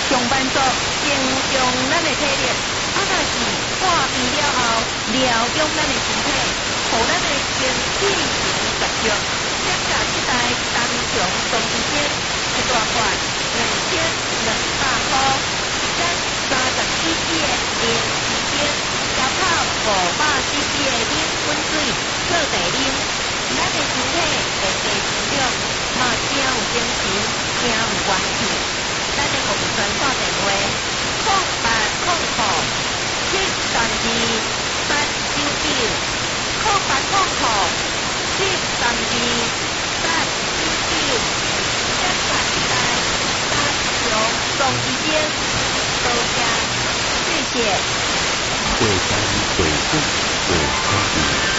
上班族增强咱的体力，啊，若是破病了后疗养咱的身体，互咱的身体能十足。接下这台单强双机间一大罐2200块，咱30cc 的零时间，加泡500cc 的冷滚水做茶啉，咱的身体会加成长，嘛真有精神，真有元气。咱的服务专线电话：0800-732-899，0800-732-899，接下一台单强双机间，多谢，谢谢。 会山会水会山地。